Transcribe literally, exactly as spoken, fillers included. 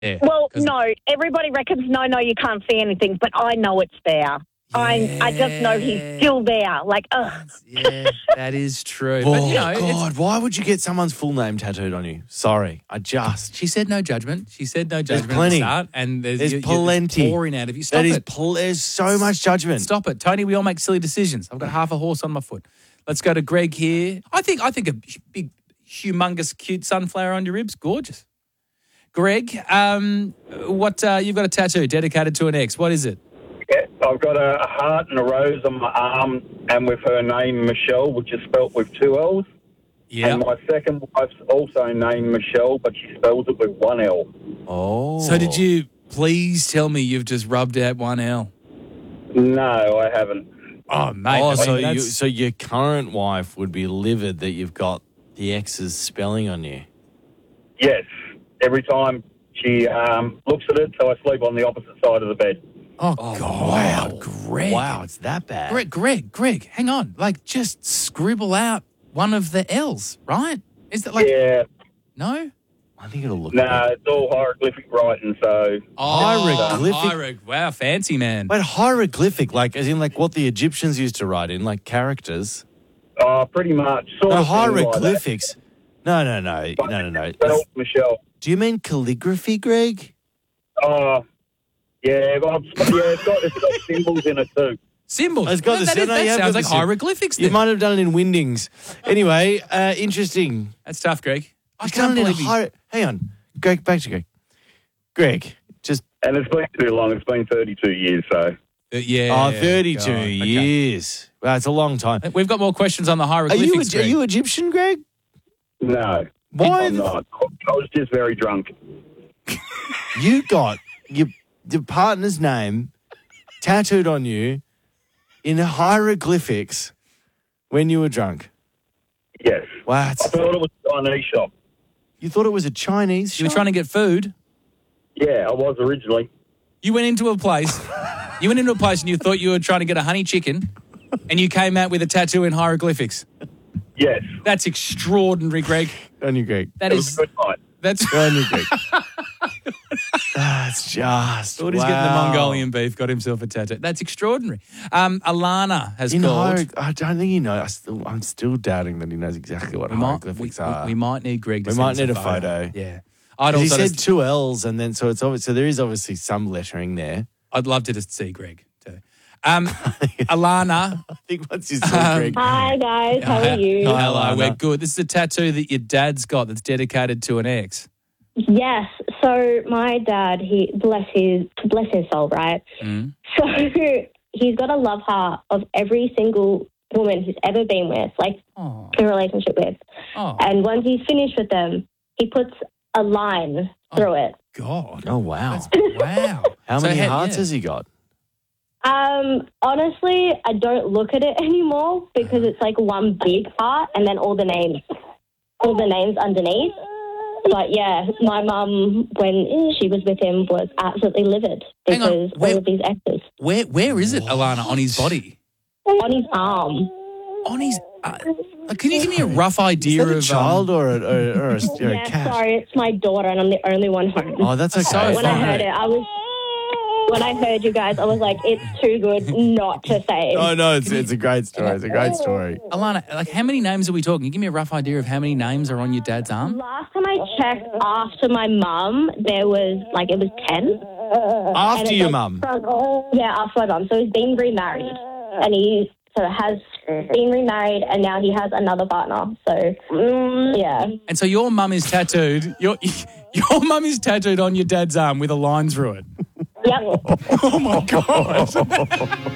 Yeah. Well, no, everybody reckons, no, no, you can't see anything, but I know it's there. I I just know he's still there. Like, ugh. Yeah, that is true. Oh, but, you know, it's- God, why would you get someone's full name tattooed on you? Sorry, I just... she said no judgment. She said no There's judgment plenty. at the start. And there's, There's you- you- plenty. It's pouring out of you. Stop That is it. pl- there's so much judgment. Stop it. Tony, we all make silly decisions. I've got half a horse on my foot. Let's go to Greg here. I think I think a big, humongous, cute sunflower on your ribs. Gorgeous. Greg, um, what uh, you've got a tattoo dedicated to an ex. What is it? Yeah, I've got a, a heart and a rose on my arm, and with her name Michelle, which is spelt with two L's. Yeah. And my second wife's also named Michelle, but she spells it with one L. Oh. So did you please tell me you've just rubbed out one L? No, I haven't. Oh, mate. Oh, I mean, so, you, that's- so your current wife would be livid that you've got the ex's spelling on you? Yes. Every time she um, looks at it, so I sleep on the opposite side of the bed. Oh, Oh, God. wow. Greg. Wow, it's that bad. Greg, Greg, Greg, hang on. Like, just scribble out one of the L's, right? Is that like, Yeah. no? I think it'll look No, good. it's all hieroglyphic writing, so... Hieroglyphic? Hieroglyphic. Wow, fancy, man. But hieroglyphic, like, as in, like, what the Egyptians used to write in, like, characters. Uh, pretty much. Sort No, of thing like that. hieroglyphics. No, no, no. No, no, no. Spelled Michelle. Do you mean calligraphy, Greg? Oh, yeah, but I'm, yeah, it's got, it's got symbols in it too. Symbols. It's got Well, the that, is, no, you that have sounds got like the sim- hieroglyphics You then. might have done it in Windings. Anyway, uh, interesting. That's tough, Greg. I You've can't done it in believe a you. hier- Hang on. Greg, back to Greg. Greg, just... And it's been too long. It's been thirty-two years, so... Uh, yeah. Oh, thirty-two God, okay. years. Wow, it's a long time. We've got more questions on the Are hieroglyphics, you, a, are Greg. you Egyptian, Greg? No. Why I'm the- not. I was just very drunk. You got your, your partner's name tattooed on you in hieroglyphics when you were drunk. Yes. Wow. I it's- thought it was a Chinese shop. You thought it was a Chinese You were shop? trying to get food. Yeah, I was originally. You went into a place. You went into a place and you thought you were trying to get a honey chicken, and you came out with a tattoo in hieroglyphics. Yes. That's extraordinary, Greg. on you, Greg. That It was is. a good night. That's. On you, Greg. That's just. Thought he's wow. getting the Mongolian beef, got himself a tattoo. That's extraordinary. Um, Alana has In called. hier- I don't think he knows. I still, I'm still doubting that he knows exactly what we, might, we, hieroglyphics we- are. we might need Greg to We send might us need a photo. Yeah. I'd he also said just- two L's, and then so it's obvious. So there is obviously some lettering there. I'd love to just see Greg too. Um, Alana. I think what's his Um, name, Greg? Hi guys, how are you? Hi. Hello, Alana. we're good. This is a tattoo that your dad's got that's dedicated to an ex. Yes. So my dad, he bless his bless his soul, right? Mm. So he's got a love heart of every single woman he's ever been with, like Oh, in a relationship with. oh, And once he's finished with them, he puts a line through it. God. Oh wow! Wow. How So many ha- hearts yeah. has he got? Um, honestly, I don't look at it anymore because it's like one big heart and then all the names, all the names underneath. But yeah, my mum, when she was with him, was absolutely livid Hang on, because where- all of these exes Where Where is it, Alana, on his body? on his arm. On his. Uh, uh, can you give me a rough Is idea that a of child Um, or a, or, or a, or a Yeah, cat? sorry, it's my daughter, and I'm the only one home. Oh, that's okay. So when I fine. heard it, I was. When I heard you guys, I was like, it's too good not to say. Oh no, it's it's a great story. It's a great story. Alana, like how many names are we talking? Can you give me a rough idea of how many names are on your dad's arm? Last time I checked after my mum, there was like, it was ten. And After it's your like mum. from- Yeah, after my mum. So he's been remarried. And he so has been remarried and now he has another partner. So, mm, yeah. And so your mum is tattooed. Your your mum is tattooed on your dad's arm with a line through it. Yep. Oh my god!